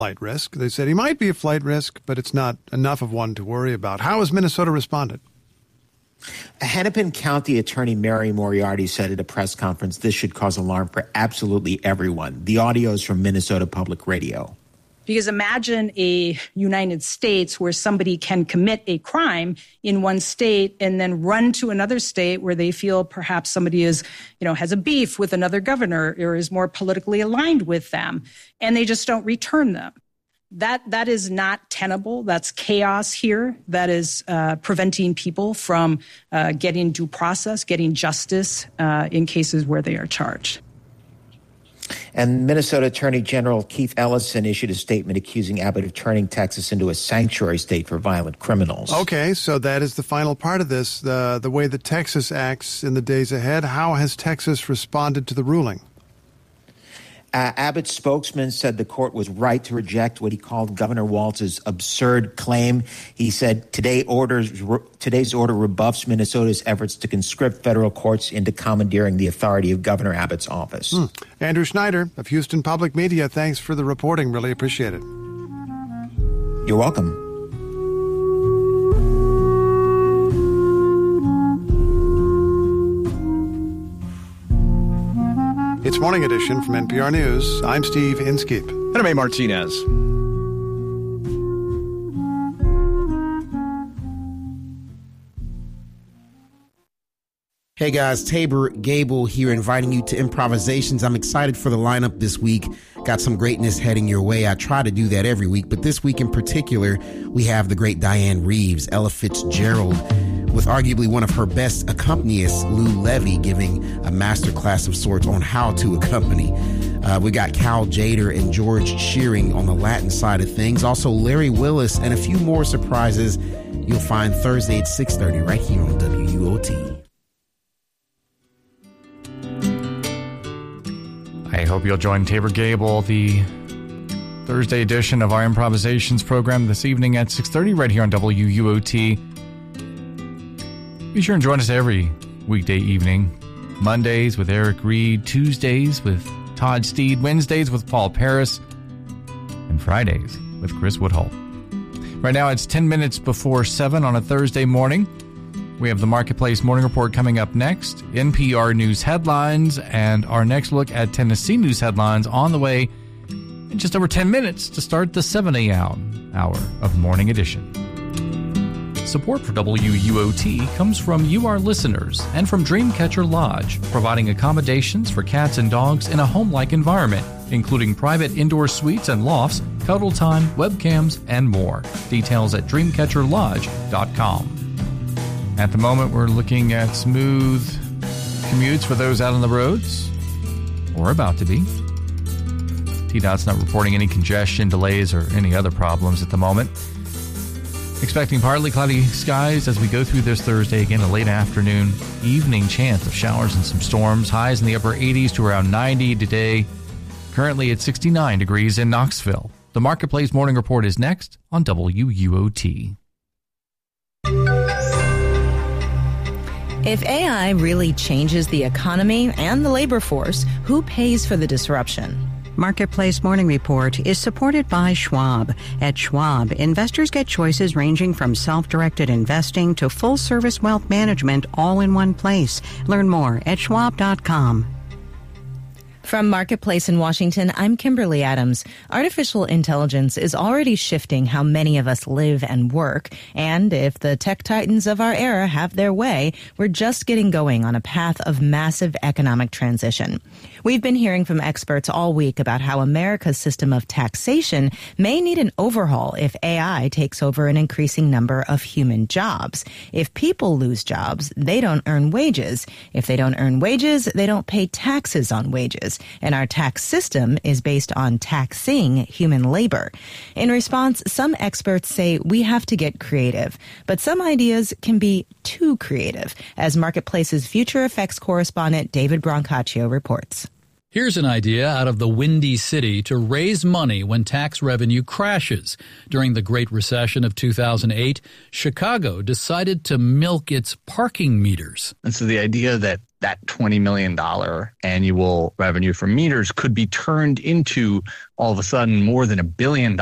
flight risk. They said he might be a flight risk, but it's not enough of one to worry about. How has Minnesota responded? Hennepin County Attorney Mary Moriarty said at a press conference this should cause alarm for absolutely everyone. The audio is from Minnesota Public Radio. Because imagine a United States where somebody can commit a crime in one state and then run to another state where they feel perhaps somebody is, has a beef with another governor or is more politically aligned with them, and they just don't return them. That is not tenable. That's chaos here. That is preventing people from getting due process, getting justice in cases where they are charged. And Minnesota Attorney General Keith Ellison issued a statement accusing Abbott of turning Texas into a sanctuary state for violent criminals. Okay, so that is the final part of this, the way that Texas acts in the days ahead. How has Texas responded to the ruling? Abbott's spokesman said the court was right to reject what he called Governor Walz's absurd claim. He said today's order rebuffs Minnesota's efforts to conscript federal courts into commandeering the authority of Governor Abbott's office. Andrew Schneider of Houston Public Media, thanks for the reporting. Really appreciate it. You're welcome. It's Morning Edition from NPR News. I'm Steve Inskeep. And I'm A. Martinez. Hey guys, Tabor Gable here, inviting you to Improvisations. I'm excited for the lineup this week. Got some greatness heading your way. I try to do that every week, but this week in particular, we have the great Diane Reeves, Ella Fitzgerald, with arguably one of her best accompanists, Lou Levy, giving a masterclass of sorts on how to accompany. We got Cal Jader and George Shearing on the Latin side of things. Also, Larry Willis and a few more surprises you'll find Thursday at 6:30 right here on WUOT. I hope you'll join Tabor Gable, the Thursday edition of our Improvisations program this evening at 6:30 right here on WUOT. Be sure and join us every weekday evening. Mondays with Eric Reed, Tuesdays with Todd Steed, Wednesdays with Paul Paris, and Fridays with Chris Woodhull. Right now it's 10 minutes before 7 on a Thursday morning. We have the Marketplace Morning Report coming up next, NPR News headlines, and our next look at Tennessee news headlines on the way in just over 10 minutes to start the 7 a.m. hour of Morning Edition. Support for WUOT comes from you, our listeners, and from Dreamcatcher Lodge, providing accommodations for cats and dogs in a home-like environment, including private indoor suites and lofts, cuddle time, webcams, and more. Details at dreamcatcherlodge.com. At the moment, we're looking at smooth commutes for those out on the roads, or about to be. TDOT's not reporting any congestion, delays, or any other problems at the moment. Expecting partly cloudy skies as we go through this Thursday. Again, a late afternoon, evening chance of showers and some storms. Highs in the upper 80s to around 90 today. Currently at 69 degrees in Knoxville. The Marketplace Morning Report is next on WUOT. If AI really changes the economy and the labor force, who pays for the disruption? Marketplace Morning Report is supported by Schwab. At Schwab, investors get choices ranging from self-directed investing to full-service wealth management all in one place. Learn more at schwab.com. From Marketplace in Washington, I'm Kimberly Adams. Artificial intelligence is already shifting how many of us live and work, and if the tech titans of our era have their way, we're just getting going on a path of massive economic transition. We've been hearing from experts all week about how America's system of taxation may need an overhaul if AI takes over an increasing number of human jobs. If people lose jobs, they don't earn wages. If they don't earn wages, they don't pay taxes on wages. And our tax system is based on taxing human labor. In response, some experts say we have to get creative, but some ideas can be too creative, as Marketplace's Future Effects correspondent David Brancaccio reports. Here's an idea out of the Windy City to raise money when tax revenue crashes. During the Great Recession of 2008, Chicago decided to milk its parking meters. And so the idea that that $20 million annual revenue from meters could be turned into all of a sudden more than $1 billion